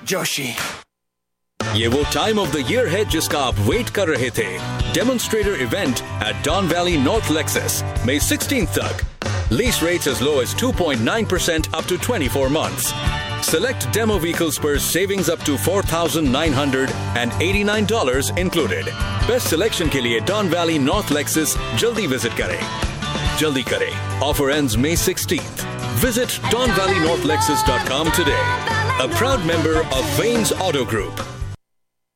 जोशी। ये वो time of the year है जिसका आप वेट कर रहे थे। Demonstrator event at dawn valley north Lexus May 16th तक। Lease rates as low as 2.9% up to 24 months. Select demo vehicles per savings up to $4,989 included. Best selection के लिए don valley north Lexus जल्दी visit करें। जल्दी करें। Offer ends May 16th. Visit DonValleyNorthLexus.com today. A proud member of Vane's Auto Group.